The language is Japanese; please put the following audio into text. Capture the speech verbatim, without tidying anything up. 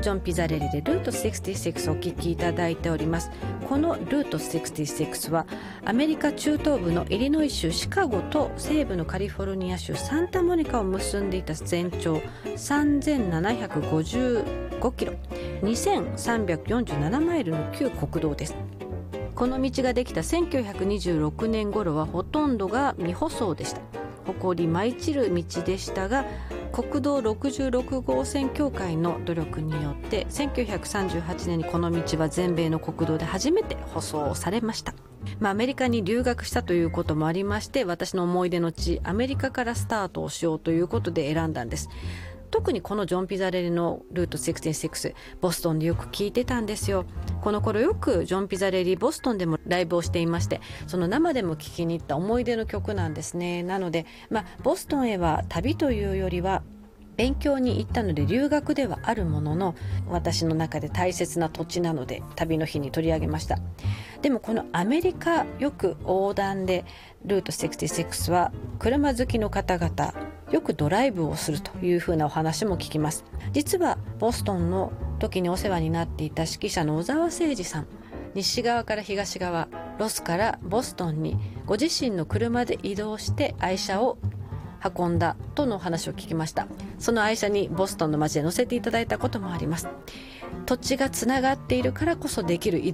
ジョン・ピザレリでルートろくじゅうろくをお聞きいただいております。このルートろくじゅうろくはアメリカ中東部のイリノイ州シカゴと西部のカリフォルニア州サンタモニカを結んでいた全長さんぜんななひゃくごじゅうごキロ、にせんさんびゃくよんじゅうななマイルの旧国道です。この道ができたせんきゅうひゃくにじゅうろくねん頃はほとんどが未舗装でした。埃舞い散る道でしたが、国道ろくじゅうろく号線協会の努力によってせんきゅうひゃくさんじゅうはちねんにこの道は全米の国道で初めて舗装されました。まあ、アメリカに留学したということもありまして、私の思い出の地アメリカからスタートをしようということで選んだんです。特にこのジョン・ピザレリのルートろくじゅうろく、ボストンでよく聴いてたんですよ。この頃よくジョン・ピザレリボストンでもライブをしていまして、その生でも聴きに行った思い出の曲なんですね。なので、まあ、ボストンへは旅というよりは勉強に行ったので留学ではあるものの、私の中で大切な土地なので旅の日に取り上げました。でもこのアメリカよく横断でルートろくじゅうろくは車好きの方々よくドライブをするというふうなお話も聞きます。実はボストンの時にお世話になっていた指揮者の小沢誠二さん、西側から東側、ロスからボストンにご自身の車で移動して愛車を運んだとの話を聞きました。その愛車にボストンの街で乗せていただいたこともあります。土地がつながっているからこそできる移